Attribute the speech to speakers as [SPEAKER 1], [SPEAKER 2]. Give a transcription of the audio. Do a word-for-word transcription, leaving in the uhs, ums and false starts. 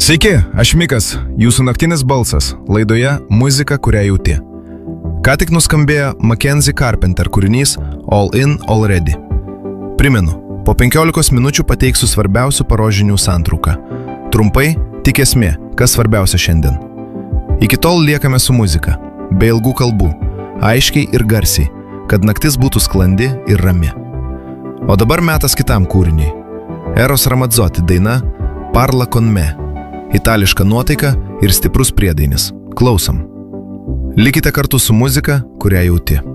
[SPEAKER 1] Sveiki, aš Mikas, jūsų naktinis balsas, laidoje Muzika, kurią jauti. Ką tik nuskambėjo Mackenzie Carpenter kūrinys All In, Already. Primenu, po penkiolikos minučių pateiksiu svarbiausių paros žinių santrauką. Trumpai, tik esmė, kas svarbiausia šiandien. Iki tol liekame su muzika, be ilgų kalbų, aiškiai ir garsiai, kad naktis būtų sklandi ir rami. O dabar metas kitam kūriniui. Eros Ramazzotti daina Parla con me. Itališka nuotaika ir stiprus priedainis. Klausom. Likite kartu su muzika, kurią jauti.